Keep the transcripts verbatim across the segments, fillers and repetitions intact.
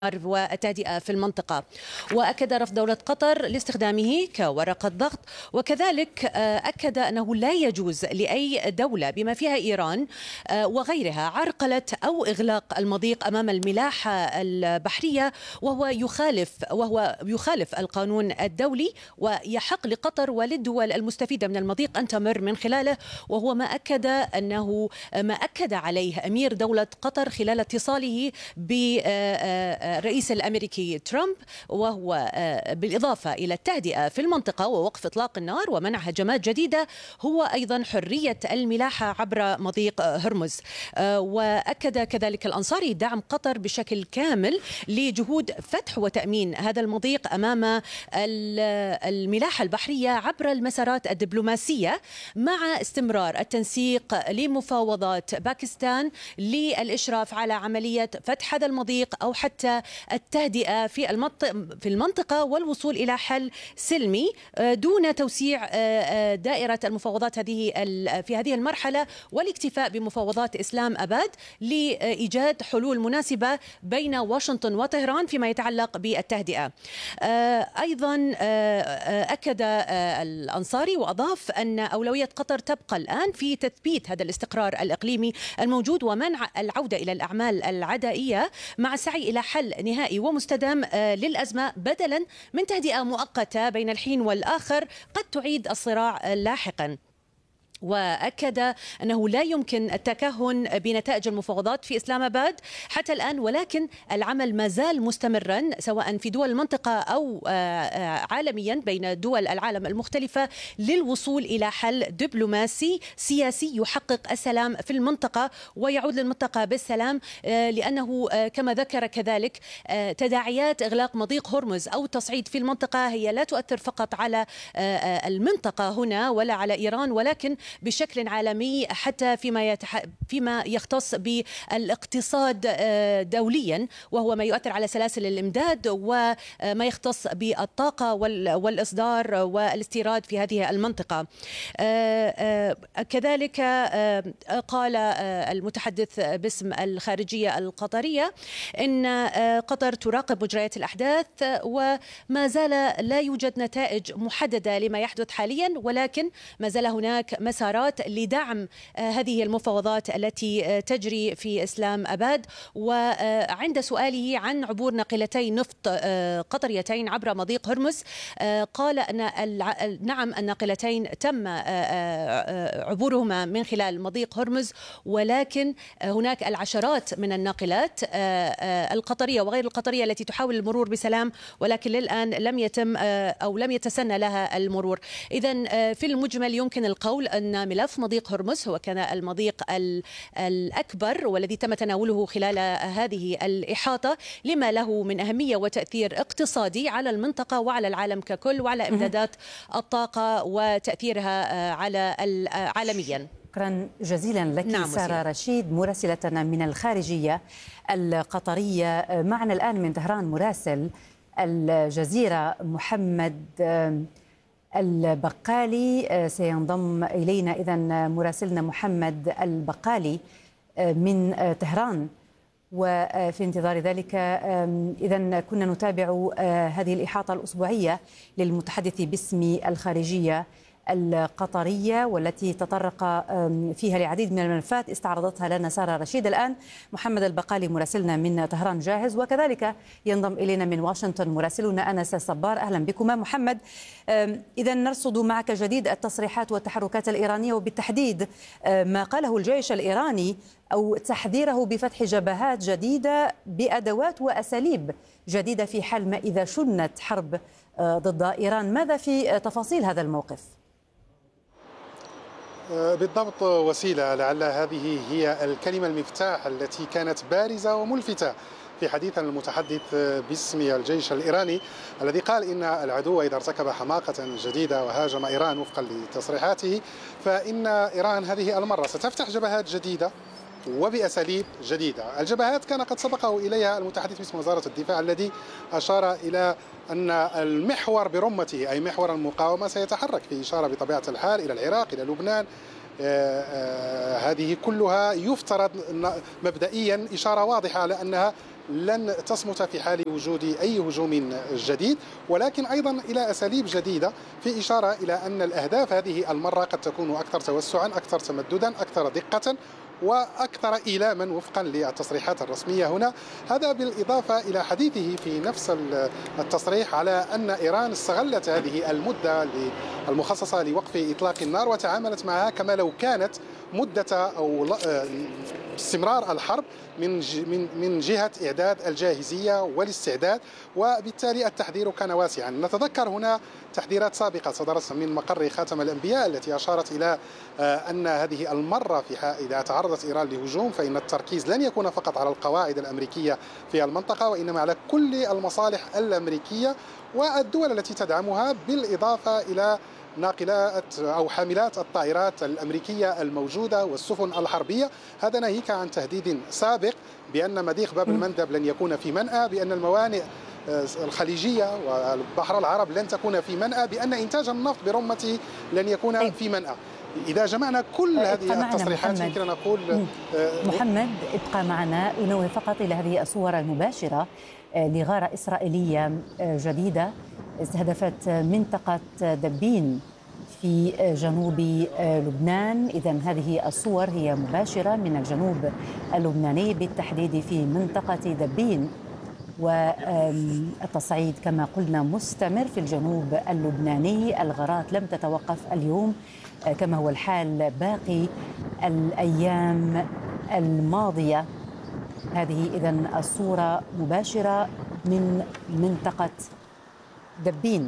والتهدئة في المنطقة. وأكد رفض دولة قطر لاستخدامه كورقة ضغط، وكذلك أكد أنه لا يجوز لأي دولة بما فيها إيران وغيرها عرقلة أو إغلاق المضيق أمام الملاحة البحرية، وهو يخالف وهو يخالف القانون الدولي، ويحق لقطر وللدول المستفيدة من المضيق أن تمر من خلاله. وهو ما أكد أنه ما أكد عليه أمير دولة قطر خلال اتصاله ب الرئيس الأمريكي ترامب، وهو بالإضافة إلى التهدئة في المنطقة ووقف إطلاق النار ومنع هجمات جديدة هو أيضا حرية الملاحة عبر مضيق هرمز. وأكد كذلك الأنصاري دعم قطر بشكل كامل لجهود فتح وتأمين هذا المضيق أمام الملاحة البحرية عبر المسارات الدبلوماسية، مع استمرار التنسيق لمفاوضات باكستان للإشراف على عملية فتح هذا المضيق أو حتى التهدئة في المنطقة في المنطقة والوصول إلى حل سلمي دون توسيع دائرة المفاوضات هذه في هذه المرحلة، والاكتفاء بمفاوضات إسلام أباد لإيجاد حلول مناسبة بين واشنطن وطهران فيما يتعلق بالتهدئة. أيضا أكد الأنصاري وأضاف أن أولوية قطر تبقى الآن في تثبيت هذا الاستقرار الإقليمي الموجود ومنع العودة إلى الأعمال العدائية، مع السعي إلى حل نهائي ومستدام للأزمة بدلا من تهدئة مؤقتة بين الحين والآخر قد تعيد الصراع لاحقا. وأكد أنه لا يمكن التكهن بنتائج المفاوضات في إسلام أباد حتى الآن، ولكن العمل ما زال مستمرا سواء في دول المنطقة أو عالميا بين دول العالم المختلفة للوصول إلى حل دبلوماسي سياسي يحقق السلام في المنطقة ويعود للمنطقة بالسلام، لأنه كما ذكر كذلك تداعيات إغلاق مضيق هرمز أو تصعيد في المنطقة هي لا تؤثر فقط على المنطقة هنا ولا على إيران، ولكن بشكل عالمي حتى فيما يتح... فيما يختص بالاقتصاد دوليا، وهو ما يؤثر على سلاسل الإمداد وما يختص بالطاقة وال... والإصدار والاستيراد في هذه المنطقة. كذلك قال المتحدث باسم الخارجية القطرية إن قطر تراقب مجريات الأحداث وما زال لا يوجد نتائج محددة لما يحدث حاليا، ولكن ما زال هناك مسارات لدعم هذه المفاوضات التي تجري في إسلام أباد. وعند سؤاله عن عبور ناقلتي نفط قطريتين عبر مضيق هرمز قال أن نعم الناقلتين تم عبورهما من خلال مضيق هرمز، ولكن هناك العشرات من الناقلات القطرية وغير القطرية التي تحاول المرور بسلام، ولكن للآن لم يتم أو لم يتسنى لها المرور. إذن في المجمل يمكن القول أن ملف مضيق هرمز هو كان المضيق الأكبر والذي تم تناوله خلال هذه الإحاطة لما له من أهمية وتأثير اقتصادي على المنطقة وعلى العالم ككل وعلى إمدادات الطاقة وتأثيرها على عالميا. شكرا جزيلا لك. نعم سارة رشيد مراسلتنا من الخارجية القطرية. معنا الآن من طهران مراسل الجزيرة محمد البقالي سينضم إلينا. إذن مراسلنا محمد البقالي من طهران، وفي انتظار ذلك إذن كنا نتابع هذه الإحاطة الأسبوعية للمتحدث باسم الخارجية القطرية والتي تطرق فيها لعديد من الملفات استعرضتها لنا سارة رشيد. الآن محمد البقالي مراسلنا من طهران جاهز، وكذلك ينضم إلينا من واشنطن مراسلنا أنس الصبار. أهلا بكما محمد. إذا نرصد معك جديد التصريحات والتحركات الإيرانية، وبالتحديد ما قاله الجيش الإيراني أو تحذيره بفتح جبهات جديدة بأدوات وأساليب جديدة في حال ما إذا شنت حرب ضد إيران. ماذا في تفاصيل هذا الموقف؟ بالضبط وسيلة، لعل هذه هي الكلمة المفتاح التي كانت بارزة وملفتة في حديث المتحدث باسم الجيش الإيراني الذي قال إن العدو إذا ارتكب حماقة جديدة وهاجم إيران وفقا لتصريحاته فإن إيران هذه المرة ستفتح جبهات جديدة وبأساليب جديدة. الجبهات كان قد سبقه إليها المتحدث باسم وزارة الدفاع الذي أشار إلى أن المحور برمته أي محور المقاومة سيتحرك، في إشارة بطبيعة الحال إلى العراق إلى لبنان. آآ آآ هذه كلها يفترض مبدئيا إشارة واضحة على أنها لن تصمت في حال وجود أي هجوم جديد، ولكن أيضا إلى أساليب جديدة في إشارة إلى أن الأهداف هذه المرة قد تكون أكثر توسعا، أكثر تمددا، أكثر دقة وأكثر إيلاما وفقا للتصريحات الرسمية هنا. هذا بالإضافة إلى حديثه في نفس التصريح على أن إيران استغلت هذه المدة المخصصة لوقف إطلاق النار وتعاملت معها كما لو كانت مدة أو استمرار الحرب من من من جهة إعداد الجاهزية والاستعداد، وبالتالي التحذير كان واسعا. نتذكر هنا تحذيرات سابقة صدرت من مقر خاتم الأنبياء التي أشارت إلى أن هذه المرة في إذا تعرضت إيران لهجوم فإن التركيز لن يكون فقط على القواعد الأمريكية في المنطقة، وإنما على كل المصالح الأمريكية والدول التي تدعمها، بالإضافة إلى ناقلات أو حاملات الطائرات الأمريكية الموجودة والسفن الحربية. هذا ناهيك عن تهديد سابق بأن مضيق باب المندب لن يكون في منأى، بأن الموانئ الخليجية والبحر العرب لن تكون في منأى، بأن إنتاج النفط برمته لن يكون في منأى. إذا جمعنا كل هذه التصريحات يمكن أن نقول محمد ابقى معنا. أنوه فقط إلى هذه الصور المباشرة لغارة إسرائيلية جديدة استهدفت منطقة دبين في جنوب لبنان. إذن هذه الصور هي مباشرة من الجنوب اللبناني، بالتحديد في منطقة دبين، والتصعيد كما قلنا مستمر في الجنوب اللبناني. الغارات لم تتوقف اليوم كما هو الحال باقي الأيام الماضية. هذه إذن الصورة مباشرة من منطقة دبين.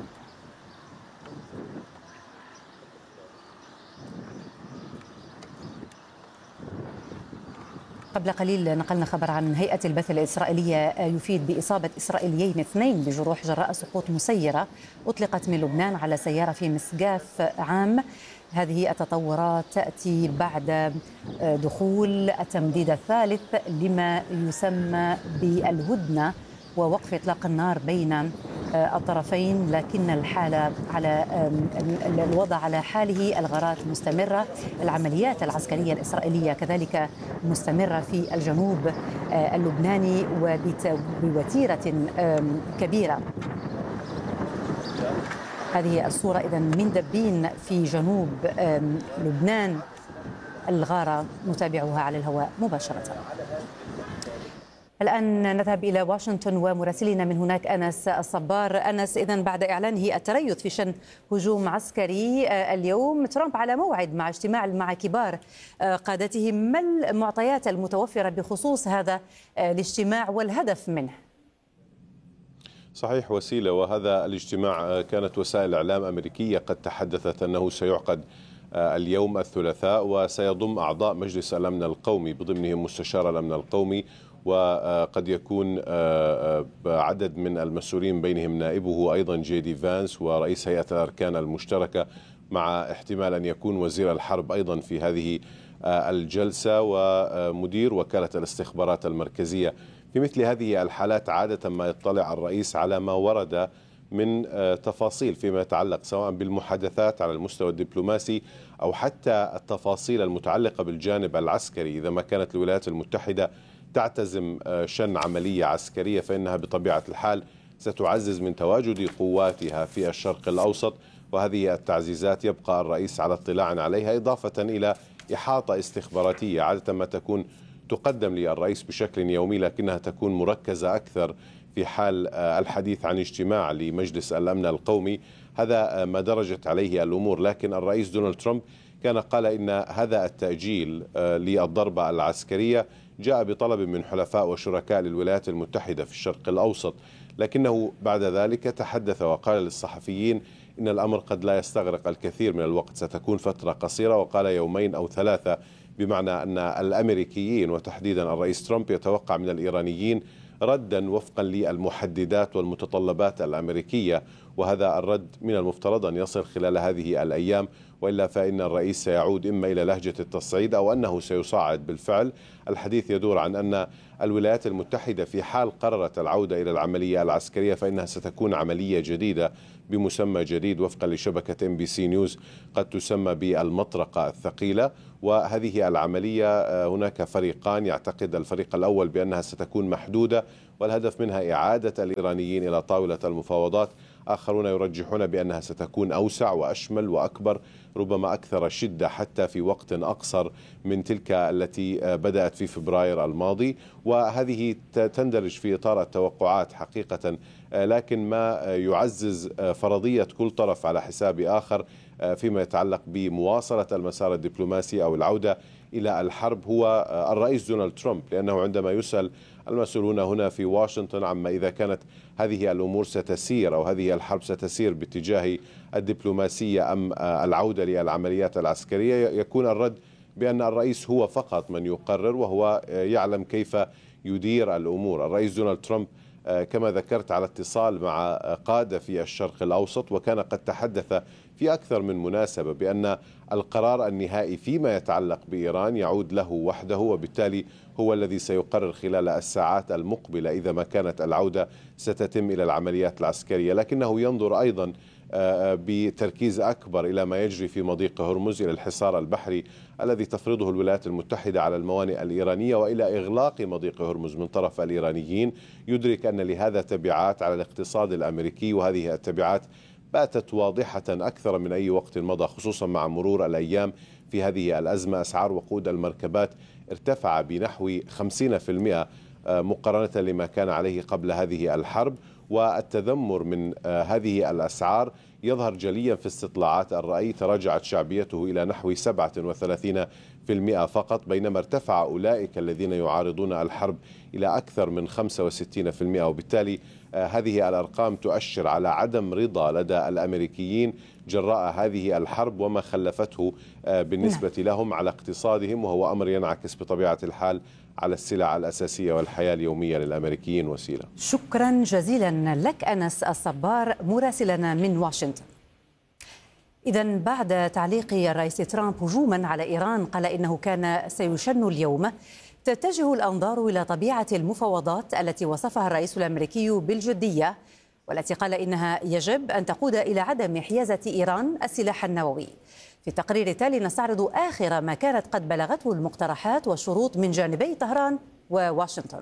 قبل قليل نقلنا خبر عن هيئة البث الإسرائيلية يفيد بإصابة إسرائيليين اثنين بجروح جراء سقوط مسيرة أطلقت من لبنان على سيارة في مسقاف عام. هذه التطورات تأتي بعد دخول التمديد الثالث لما يسمى بالهدنة ووقف إطلاق النار بين الطرفين، لكن الحالة على الوضع على حاله. الغارات مستمرة، العمليات العسكرية الإسرائيلية كذلك مستمرة في الجنوب اللبناني وبوتيرة كبيرة. هذه الصورة إذن من دبين في جنوب لبنان، الغارة نتابعها على الهواء مباشرة. الآن نذهب إلى واشنطن ومراسلنا من هناك أنس الصبار. أنس، إذن بعد إعلانه التريث في شن هجوم عسكري اليوم، ترامب على موعد مع اجتماع مع كبار قادته، ما المعطيات المتوفرة بخصوص هذا الاجتماع والهدف منه؟ صحيح وسيلة، وهذا الاجتماع كانت وسائل الإعلام الأمريكية قد تحدثت أنه سيعقد اليوم الثلاثاء، وسيضم أعضاء مجلس الأمن القومي بضمنهم مستشار الأمن القومي، وقد يكون عدد من المسؤولين بينهم نائبه أيضا جي دي فانس ورئيس هيئة الأركان المشتركة، مع احتمال أن يكون وزير الحرب أيضا في هذه الجلسة، ومدير وكالة الاستخبارات المركزية. في مثل هذه الحالات عادة ما يطلع الرئيس على ما ورد من تفاصيل فيما يتعلق سواء بالمحادثات على المستوى الدبلوماسي أو حتى التفاصيل المتعلقة بالجانب العسكري. إذا ما كانت الولايات المتحدة تعتزم شن عملية عسكرية فإنها بطبيعة الحال ستعزز من تواجد قواتها في الشرق الأوسط، وهذه التعزيزات يبقى الرئيس على اطلاع عليها، إضافة إلى إحاطة استخباراتية عادة ما تكون تقدم للرئيس بشكل يومي، لكنها تكون مركزة أكثر في حال الحديث عن اجتماع لمجلس الأمن القومي. هذا ما درجت عليه الأمور، لكن الرئيس دونالد ترامب كان قال إن هذا التأجيل للضربة العسكرية جاء بطلب من حلفاء وشركاء للولايات المتحدة في الشرق الأوسط، لكنه بعد ذلك تحدث وقال للصحفيين إن الأمر قد لا يستغرق الكثير من الوقت، ستكون فترة قصيرة، وقال يومين أو ثلاثة، بمعنى أن الأمريكيين وتحديدا الرئيس ترامب يتوقع من الإيرانيين ردا وفقا للمحددات والمتطلبات الأمريكية، وهذا الرد من المفترض أن يصل خلال هذه الأيام، وإلا فإن الرئيس سيعود إما إلى لهجة التصعيد أو أنه سيصعد بالفعل. الحديث يدور عن أن الولايات المتحدة في حال قررت العودة إلى العملية العسكرية فإنها ستكون عملية جديدة بمسمى جديد وفقا لشبكة إم بي سي نيوز قد تسمى بالمطرقة الثقيلة. وهذه العملية هناك فريقان، يعتقد الفريق الأول بأنها ستكون محدودة والهدف منها إعادة الإيرانيين إلى طاولة المفاوضات، آخرون يرجحون بأنها ستكون أوسع وأشمل وأكبر، ربما أكثر شدة حتى في وقت أقصر من تلك التي بدأت في فبراير الماضي. وهذه تندرج في إطار التوقعات حقيقة، لكن ما يعزز فرضية كل طرف على حساب آخر فيما يتعلق بمواصلة المسار الدبلوماسي أو العودة إلى الحرب هو الرئيس دونالد ترامب، لأنه عندما يسأل المسؤولون هنا في واشنطن عما إذا كانت هذه الأمور ستسير أو هذه الحرب ستسير باتجاه الدبلوماسية أم العودة للعمليات العسكرية، يكون الرد بأن الرئيس هو فقط من يقرر وهو يعلم كيف يدير الأمور. الرئيس دونالد ترامب كما ذكرت على اتصال مع قادة في الشرق الأوسط، وكان قد تحدث في أكثر من مناسبة بأن القرار النهائي فيما يتعلق بإيران يعود له وحده، وبالتالي هو الذي سيقرر خلال الساعات المقبلة إذا ما كانت العودة ستتم إلى العمليات العسكرية. لكنه ينظر أيضا بتركيز أكبر إلى ما يجري في مضيق هرمز، إلى الحصار البحري الذي تفرضه الولايات المتحدة على الموانئ الإيرانية وإلى إغلاق مضيق هرمز من طرف الإيرانيين. يدرك أن لهذا تبعات على الاقتصاد الأمريكي، وهذه التبعات باتت واضحة أكثر من أي وقت مضى، خصوصا مع مرور الأيام في هذه الأزمة. أسعار وقود المركبات ارتفع بنحو خمسين بالمئة مقارنة لما كان عليه قبل هذه الحرب، والتذمر من هذه الأسعار يظهر جليا في استطلاعات الرأي، تراجعت شعبيته إلى نحو سبعة وثلاثين بالمئة فقط، بينما ارتفع أولئك الذين يعارضون الحرب إلى أكثر من خمسة وستين بالمئة. وبالتالي هذه الأرقام تؤشر على عدم رضا لدى الأمريكيين جراء هذه الحرب وما خلفته بالنسبة لهم على اقتصادهم، وهو أمر ينعكس بطبيعة الحال على السلع الأساسية والحياة اليومية للأمريكيين. وسيلة، شكرا جزيلا لك أنس الصبار مراسلنا من واشنطن. إذن بعد تعليق الرئيس ترامب هجوما على إيران قال إنه كان سيشن اليوم، تتجه الأنظار إلى طبيعة المفاوضات التي وصفها الرئيس الأمريكي بالجدية، والتي قال إنها يجب أن تقود إلى عدم حيازة إيران السلاح النووي. في التقرير التالي نستعرض آخر ما كانت قد بلغته المقترحات والشروط من جانبي طهران وواشنطن.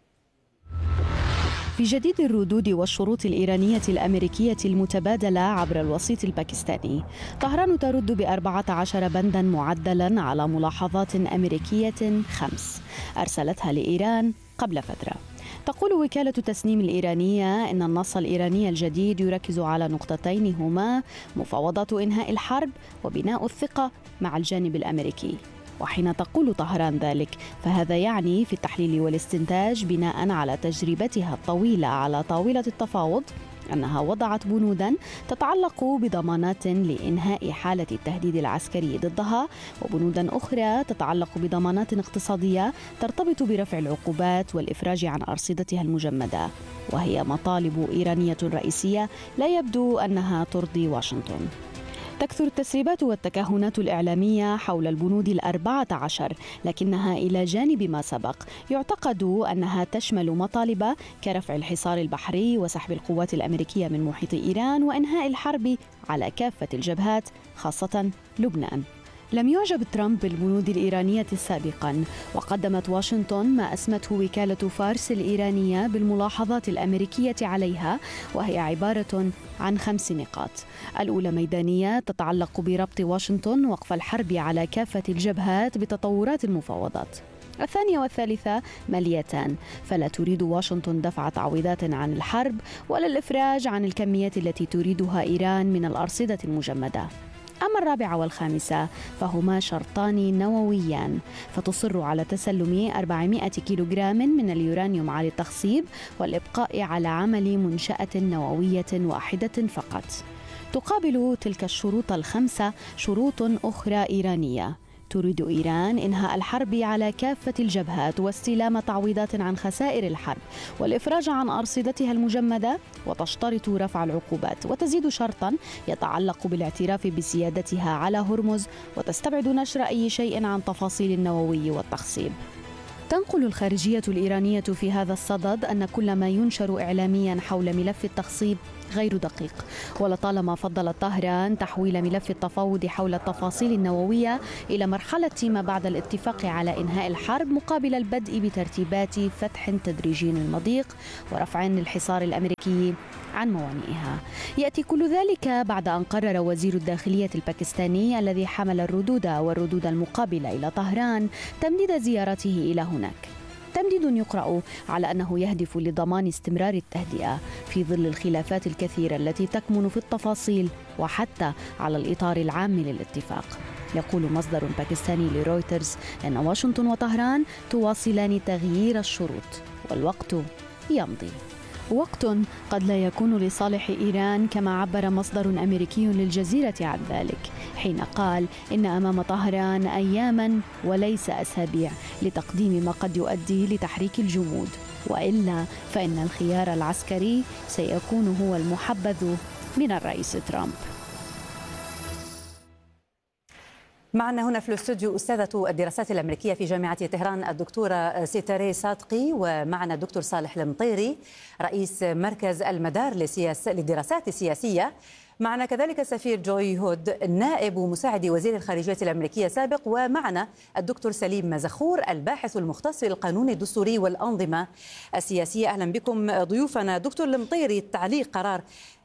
في جديد الردود والشروط الإيرانية الأمريكية المتبادلة عبر الوسيط الباكستاني، طهران ترد بأربعة عشر بندا معدلا على ملاحظات أمريكية خمس أرسلتها لإيران قبل فترة. تقول وكالة تسنيم الإيرانية إن النص الإيراني الجديد يركز على نقطتين هما مفاوضات إنهاء الحرب وبناء الثقة مع الجانب الأمريكي. وحين تقول طهران ذلك فهذا يعني في التحليل والاستنتاج بناء على تجربتها الطويلة على طاولة التفاوض أنها وضعت بنودا تتعلق بضمانات لإنهاء حالة التهديد العسكري ضدها، وبنودا أخرى تتعلق بضمانات اقتصادية ترتبط برفع العقوبات والإفراج عن أرصدتها المجمدة، وهي مطالب إيرانية رئيسية لا يبدو أنها ترضي واشنطن. تكثر التسريبات والتكهنات الإعلامية حول البنود الأربعة عشر، لكنها إلى جانب ما سبق يعتقد أنها تشمل مطالب كرفع الحصار البحري وسحب القوات الأمريكية من محيط إيران وإنهاء الحرب على كافة الجبهات خاصة لبنان. لم يعجب ترامب بالبنود الإيرانية سابقا، وقدمت واشنطن ما أسمته وكالة فارس الإيرانية بالملاحظات الأمريكية عليها، وهي عبارة عن خمس نقاط. الأولى ميدانية تتعلق بربط واشنطن وقف الحرب على كافة الجبهات بتطورات المفاوضات. الثانية والثالثة ماليتان، فلا تريد واشنطن دفع تعويضات عن الحرب ولا الإفراج عن الكميات التي تريدها إيران من الأرصدة المجمدة. أما الرابعة والخامسة فهما شرطان نوويان، فتصر على تسلم أربعمائة كيلوغرام من اليورانيوم على التخصيب والإبقاء على عمل منشأة نووية واحدة فقط. تقابل تلك الشروط الخمسة شروط أخرى إيرانية تريد إيران إنهاء الحرب على كافة الجبهات واستلام تعويضات عن خسائر الحرب والإفراج عن أرصدتها المجمدة، وتشترط رفع العقوبات، وتزيد شرطا يتعلق بالاعتراف بسيادتها على هرمز، وتستبعد نشر أي شيء عن تفاصيل النووي والتخصيب. تنقل الخارجية الإيرانية في هذا الصدد أن كل ما ينشر إعلاميا حول ملف التخصيب غير دقيق، ولطالما فضلت طهران تحويل ملف التفاوض حول التفاصيل النووية إلى مرحلة ما بعد الاتفاق على إنهاء الحرب مقابل البدء بترتيبات فتح تدريجي للمضيق ورفع الحصار الأمريكي عن موانئها. يأتي كل ذلك بعد أن قرر وزير الداخلية الباكستاني الذي حمل الردود والردود المقابلة إلى طهران تمديد زيارته إلى هناك، تمديد يقرأ على أنه يهدف لضمان استمرار التهدئة في ظل الخلافات الكثيرة التي تكمن في التفاصيل وحتى على الإطار العام للاتفاق. يقول مصدر باكستاني لرويترز أن واشنطن وطهران تواصلان تغيير الشروط والوقت يمضي، وقت قد لا يكون لصالح إيران كما عبر مصدر أمريكي للجزيرة عن ذلك حين قال إن أمام طهران أياما وليس أسابيع لتقديم ما قد يؤدي لتحريك الجمود، وإلا فإن الخيار العسكري سيكون هو المحبذ من الرئيس ترامب. معنا هنا في الاستوديو أستاذة الدراسات الأمريكية في جامعة طهران الدكتورة سيتاري صادقي، ومعنا الدكتور صالح المطيري رئيس مركز المدار للدراسات السياسية. معنا كذلك السفير جوي هود نائب ومساعد وزير الخارجية الأمريكية سابق، ومعنا الدكتور سليم مزخور الباحث المختص في القانون الدستوري والأنظمة السياسية. أهلا بكم ضيوفنا. دكتور المطيري، تعليق قرار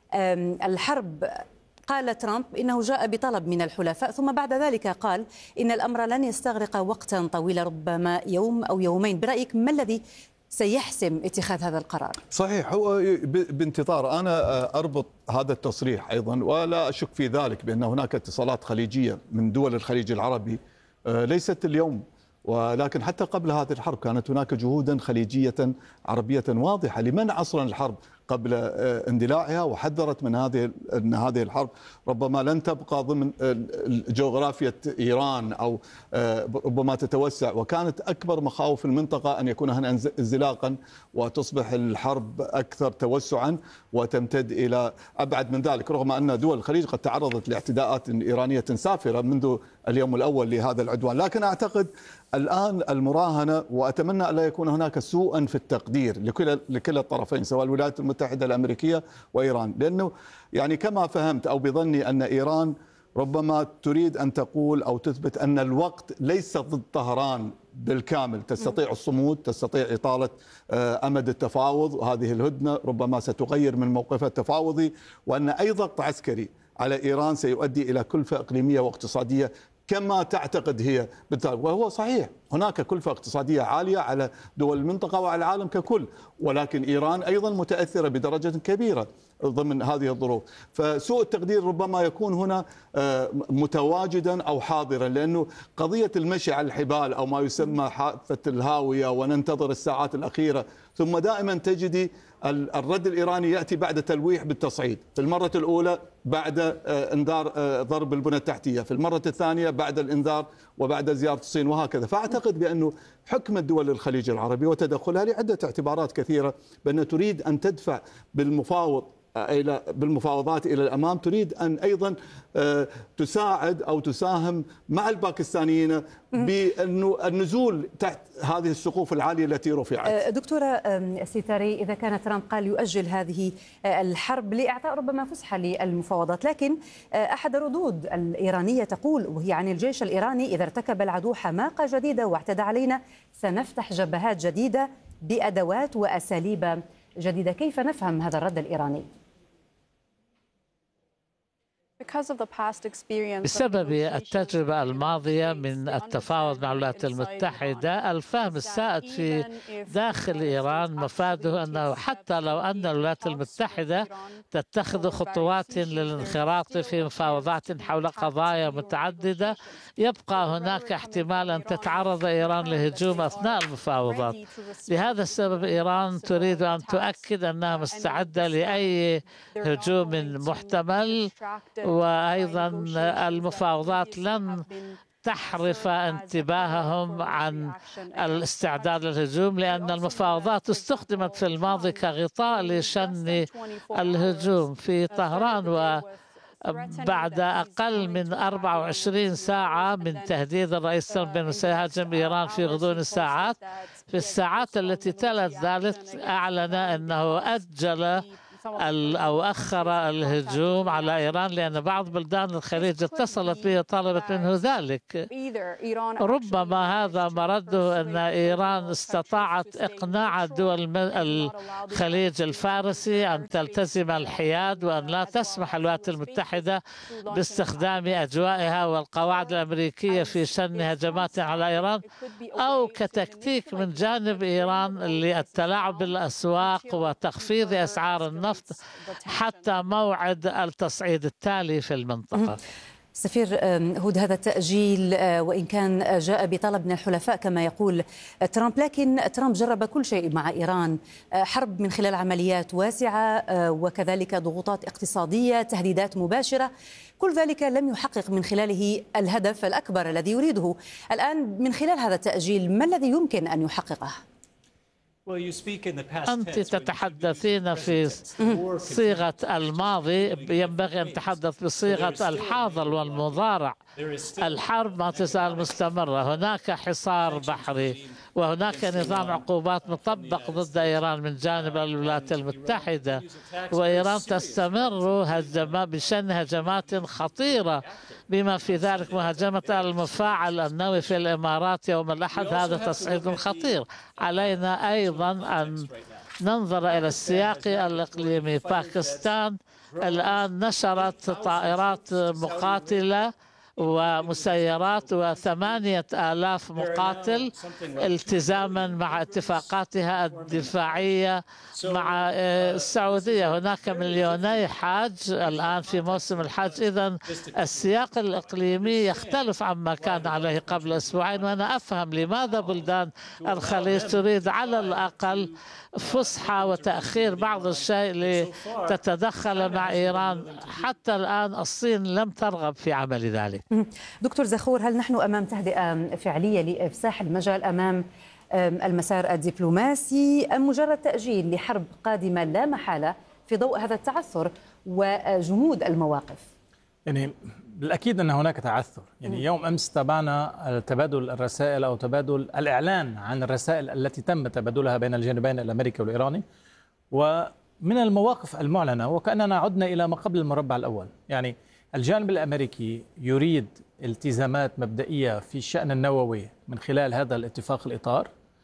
الحرب، قال ترامب إنه جاء بطلب من الحلفاء، ثم بعد ذلك قال إن الأمر لن يستغرق وقتا طويلا ربما يوم أو يومين. برأيك ما الذي سيحسم اتخاذ هذا القرار؟ صحيح، هو بانتظار. أنا أربط هذا التصريح أيضا ولا أشك في ذلك بأن هناك اتصالات خليجية من دول الخليج العربي ليست اليوم، ولكن حتى قبل هذه الحرب كانت هناك جهودا خليجية عربية واضحة لمنع أصلا الحرب قبل اندلاعها، وحذرت من هذه ان هذه الحرب ربما لن تبقى ضمن جغرافيا ايران او ربما تتوسع، وكانت اكبر مخاوف المنطقه ان يكون هناك انزلاقا وتصبح الحرب اكثر توسعا وتمتد الى ابعد من ذلك، رغم ان دول الخليج قد تعرضت لاعتداءات ايرانيه سافره منذ اليوم الاول لهذا العدوان. لكن اعتقد الآن المراهنة، وأتمنى ألا يكون هناك سوءا في التقدير لكل لكلا الطرفين سواء الولايات المتحدة الأمريكية وإيران، لأنه يعني كما فهمت أو بظني أن إيران ربما تريد أن تقول أو تثبت أن الوقت ليس ضد طهران بالكامل، تستطيع الصمود، تستطيع إطالة أمد التفاوض، وهذه الهدنة ربما ستغير من موقفها التفاوضي، وأن أي ضغط عسكري على إيران سيؤدي إلى كلفة إقليمية واقتصادية كما تعتقد هي بالتالي. وهو صحيح هناك كلفة اقتصادية عالية على دول المنطقة وعلى العالم ككل، ولكن إيران أيضا متأثرة بدرجة كبيرة ضمن هذه الظروف، فسوء التقدير ربما يكون هنا متواجدا أو حاضرا، لأنه قضية المشي على الحبال أو ما يسمى حافة الهاوية وننتظر الساعات الأخيرة، ثم دائما تجدي الرد الإيراني يأتي بعد تلويح بالتصعيد، في المرة الأولى بعد انذار ضرب البنى التحتية، في المرة الثانية بعد الانذار وبعد زيارة الصين، وهكذا. فأعتقد بأنه حكم الدول الخليج العربي وتدخلها لعدة اعتبارات كثيرة بأن تريد أن تدفع بالمفاوض إلى بالمفاوضات إلى الأمام، تريد أن أيضا تساعد أو تساهم مع الباكستانيين بأنه النزول تحت هذه السقوف العالية التي رفعت. دكتورة سيتاري، إذا كان ترامب قال يؤجل هذه الحرب لإعطاء ربما فسحة للمفاوضات، لكن أحد الردود الإيرانية تقول وهي عن الجيش الإيراني: إذا ارتكب العدو حماقة جديدة واعتدى علينا سنفتح جبهات جديدة بأدوات وأساليب جديدة. كيف نفهم هذا الرد الإيراني؟ بسبب التجربة الماضية من التفاوض مع الولايات المتحدة، الفهم السائد في داخل إيران مفاده أنه حتى لو أن الولايات المتحدة تتخذ خطوات للانخراط في مفاوضات حول قضايا متعددة، يبقى هناك احتمال أن تتعرض إيران لهجوم أثناء المفاوضات. لهذا السبب إيران تريد أن تؤكد أنها مستعدة لأي هجوم محتمل، وأيضا المفاوضات لن تحرف انتباههم عن الاستعداد للهجوم، لأن المفاوضات استخدمت في الماضي كغطاء لشن الهجوم في طهران. و بعد أقل من أربع وعشرين ساعة من تهديد الرئيس ترامب بأنه سيهاجم إيران في غضون الساعات، في الساعات التي تلت ذلك أعلن أنه أجل أو أخر الهجوم على إيران، لأن بعض بلدان الخليج اتصلت به وطلبت منه ذلك. ربما هذا مرده أن إيران استطاعت إقناع دول الخليج الفارسي أن تلتزم الحياد وأن لا تسمح الولايات المتحدة باستخدام أجوائها والقواعد الأمريكية في شن هجمات على إيران، أو كتكتيك من جانب إيران للتلاعب بالأسواق وتخفيض أسعار النفط حتى موعد التصعيد التالي في المنطقة. سفير هود، هذا التأجيل وإن كان جاء بطلب من الحلفاء كما يقول ترامب، لكن ترامب جرب كل شيء مع إيران، حرب من خلال عمليات واسعة وكذلك ضغوطات اقتصادية، تهديدات مباشرة، كل ذلك لم يحقق من خلاله الهدف الأكبر الذي يريده. الآن من خلال هذا التأجيل ما الذي يمكن أن يحققه؟ أنت تتحدثين في صيغة الماضي، ينبغي أن تتحدث بصيغة الحاضر والمضارع. الحرب ما تزال مستمرة، هناك حصار بحري وهناك نظام عقوبات مطبق ضد إيران من جانب الولايات المتحدة، وإيران تستمر بشن هجمات خطيرة بما في ذلك مهاجمة المفاعل النووي في الإمارات يوم الأحد. هذا تصعيد خطير. علينا أيضا أن ننظر إلى السياق الإقليمي. باكستان الآن نشرت طائرات مقاتلة ومسيرات وثمانية آلاف مقاتل التزاما مع اتفاقاتها الدفاعية مع السعودية. هناك مليوني حاج الآن في موسم الحج. إذن السياق الإقليمي يختلف عما كان عليه قبل أسبوعين، وأنا أفهم لماذا بلدان الخليج تريد على الأقل فسحة وتأخير بعض الشيء لتتدخل مع إيران. حتى الآن الصين لم ترغب في عمل ذلك. دكتور زخور، هل نحن أمام تهدئة فعلية لإفساح المجال أمام المسار الدبلوماسي، أم مجرد تأجيل لحرب قادمة لا محالة في ضوء هذا التعثر وجمود المواقف؟ يعني بالأكيد أن هناك تعثر. يعني يوم أمس تابعنا تبادل الرسائل أو تبادل الإعلان عن الرسائل التي تم تبادلها بين الجانبين الأمريكي والإيراني، ومن المواقف المعلنة وكأننا عدنا إلى ما قبل المربع الأول. يعني الجانب الأمريكي يريد التزامات مبدئية في الشأن النووي من خلال هذا الاتفاق الإطار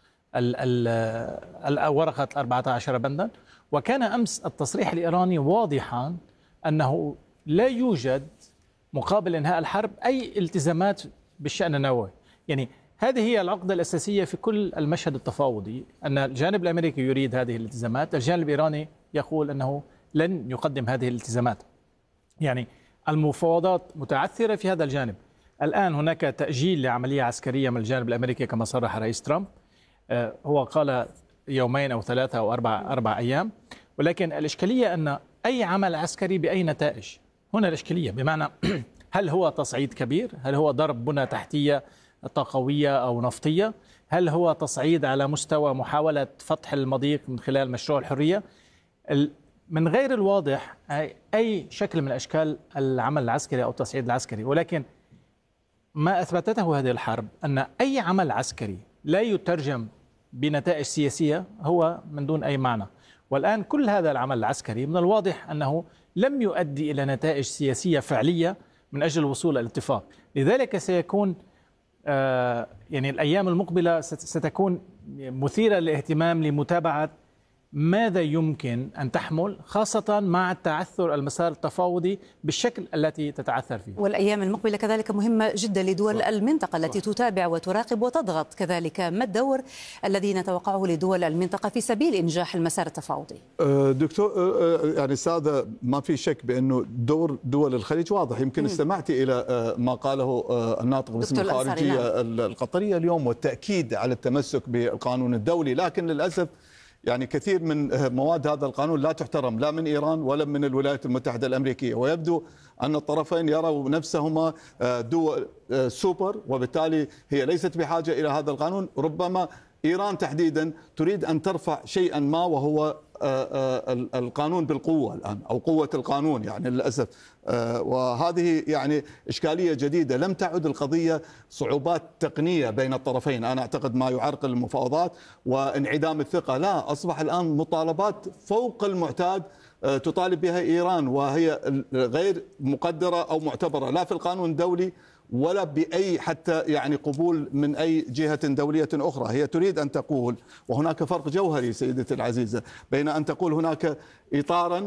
ورقة أربعة عشر بندا، وكان أمس التصريح الإيراني واضحا أنه لا يوجد مقابل إنهاء الحرب أي التزامات بالشأن النووي. يعني هذه هي العقدة الأساسية في كل المشهد التفاوضي، أن الجانب الأمريكي يريد هذه الالتزامات، الجانب الإيراني يقول أنه لن يقدم هذه الالتزامات. يعني المفاوضات متعثرة في هذا الجانب. الآن هناك تأجيل لعملية عسكرية من الجانب الأمريكي كما صرح رئيس ترامب، هو قال يومين أو ثلاثة أو أربع, أربع أيام، ولكن الإشكالية أن أي عمل عسكري بأي نتائج، هنا الإشكالية بمعنى هل هو تصعيد كبير؟ هل هو ضرب بنى تحتية طاقوية أو نفطية؟ هل هو تصعيد على مستوى محاولة فتح المضيق من خلال مشروع الحرية؟ من غير الواضح أي شكل من أشكال العمل العسكري أو التصعيد العسكري. ولكن ما أثبتته هذه الحرب أن أي عمل عسكري لا يترجم بنتائج سياسية هو من دون أي معنى. والآن كل هذا العمل العسكري من الواضح أنه لم يؤدي إلى نتائج سياسية فعلية من أجل الوصول إلى الاتفاق. لذلك سيكون آه يعني الأيام المقبلة ستكون مثيرة للاهتمام لمتابعة ماذا يمكن أن تحمل، خاصة مع التعثر المسار التفاوضي بالشكل التي تتعثر فيه. والأيام المقبلة كذلك مهمة جدا لدول صح. المنطقة التي صح. تتابع وتراقب وتضغط كذلك. ما الدور الذي نتوقعه لدول المنطقة في سبيل إنجاح المسار التفاوضي؟ دكتور يعني سادة، ما في شك بأنه دور دول الخليج واضح. يمكن م. استمعتي إلى ما قاله الناطق باسم الخارجية القطرية اليوم، والتأكيد على التمسك بالقانون الدولي، لكن للأسف يعني كثير من مواد هذا القانون لا تحترم لا من إيران ولا من الولايات المتحدة الأمريكية، ويبدو أن الطرفين يروا نفسهما دول سوبر، وبالتالي هي ليست بحاجة إلى هذا القانون. ربما إيران تحديدا تريد أن ترفع شيئا ما، وهو القانون بالقوة الآن أو قوة القانون يعني للأسف. وهذه يعني إشكالية جديدة، لم تعد القضية صعوبات تقنية بين الطرفين، أنا أعتقد ما يعرقل المفاوضات وانعدام الثقة، لا، أصبح الآن مطالبات فوق المعتاد تطالب بها إيران، وهي غير مقدرة أو معتبرة لا في القانون الدولي ولا بأي حتى يعني قبول من أي جهة دولية أخرى. هي تريد أن تقول، وهناك فرق جوهري سيدتي العزيزة، بين أن تقول هناك إطارا